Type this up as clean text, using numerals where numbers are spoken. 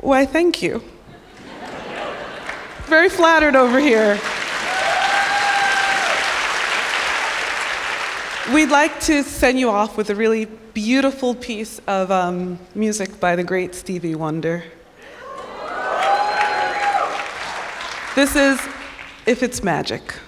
Why, thank you. Very flattered over here. We'd like to send you off with a really beautiful piece of music by the great Stevie Wonder. This is If It's Magic.